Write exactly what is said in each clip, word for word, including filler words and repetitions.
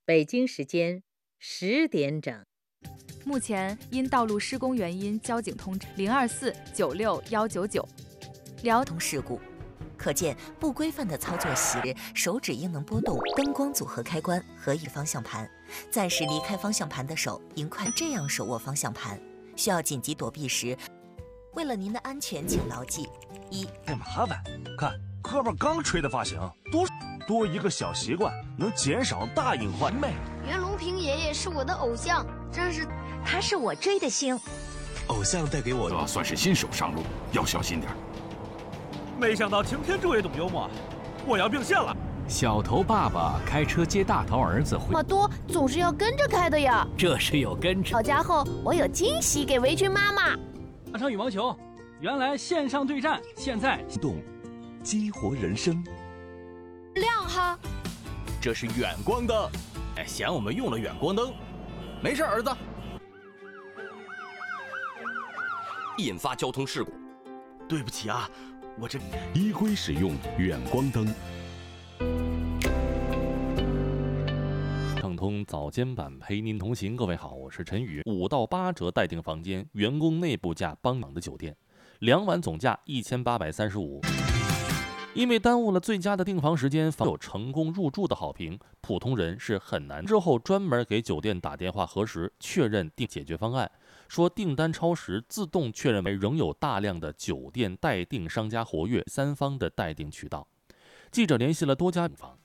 北京时间十点整。 目前因道路施工原因，交警通知零二四九六幺九九。 交通事故，可见不规范的操作时，手指应能拨动灯光组合开关和一方向盘。暂时离开方向盘的手应快这样手握方向盘。需要紧急躲避时，为了您的安全，请牢记：一， 太麻烦。看胳膊刚吹的发型，多多一个小习惯，能减少大隐患。妹， 袁隆平爷爷是我的偶像，真是， 他是我追的星。 偶像带给我， 这算是新手上路，要小心点。 没想到擎天柱也懂幽默，我要并线了。 小头爸爸开车接大头儿子回。 马多总是要跟着开的呀， 这是有跟着。 到家后，我有惊喜给围裙妈妈。 马上羽毛球，原来线上对战，现在动，激活人生。 亮哈， 这是远光灯，哎，嫌我们用了远光灯，没事，儿子。 引发交通事故， 对不起啊，我这依规使用远光灯。 畅通早间版陪您同行，各位好，我是陈宇。五到八折待订房间，员工内部价帮忙的酒店，两晚总价一千八百三十五。因为耽误了最佳的订房时间，房有成功入住的好评，普通人是很难。之后专门给酒店打电话核实确认订解决方案，说订单超时自动确认为仍有大量的酒店待订商家活跃，三方的待订渠道。记者联系了多家订房。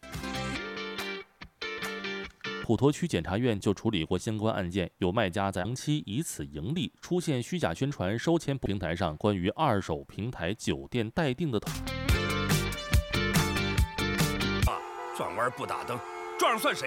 普陀区检察院就处理过相关案件，有卖家在长期以此盈利，出现虚假宣传收钱平台上关于二手平台酒店待订的。 啊，转弯不打灯，撞上算谁？